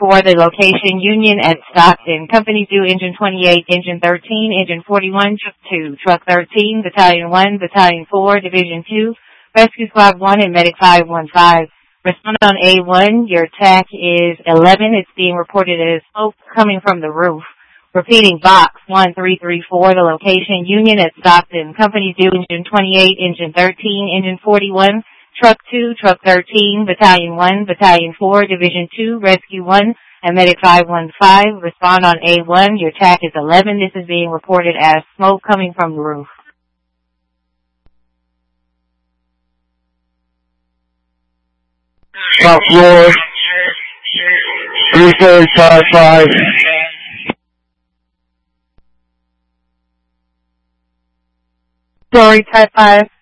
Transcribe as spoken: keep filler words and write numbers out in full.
four, the location Union at Stockton. Company due engine twenty-eight, engine thirteen, engine forty-one, truck two, truck thirteen, battalion one, battalion four, division two, rescue squad one, and medic five one five. Respond on A one, your tack is eleven. It's being reported as smoke coming from the roof. Repeating, box one three three four, the location Union at Stockton. Company due engine twenty-eight, engine thirteen, engine forty-one, truck two, truck thirteen, battalion one, battalion four, division two, rescue one, and medic five one five. Respond on A one, your tack is eleven. This is being reported as smoke coming from the roof. Top floor, three four five five. Story type five.